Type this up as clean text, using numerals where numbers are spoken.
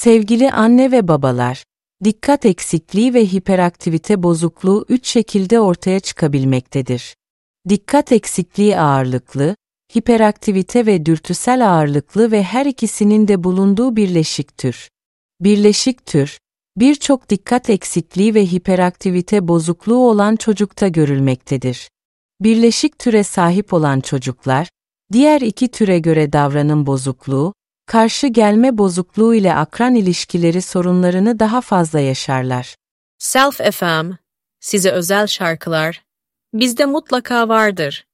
Sevgili anne ve babalar, dikkat eksikliği ve hiperaktivite bozukluğu 3 şekilde ortaya çıkabilmektedir. Dikkat eksikliği ağırlıklı, hiperaktivite ve dürtüsel ağırlıklı ve her ikisinin de bulunduğu birleşik tür. Birleşik tür, birçok dikkat eksikliği ve hiperaktivite bozukluğu olan çocukta görülmektedir. Birleşik türe sahip olan çocuklar, diğer iki türe göre davranım bozukluğu, karşı gelme bozukluğu ile akran ilişkileri sorunlarını daha fazla yaşarlar. Self FM, size özel şarkılar, bizde mutlaka vardır.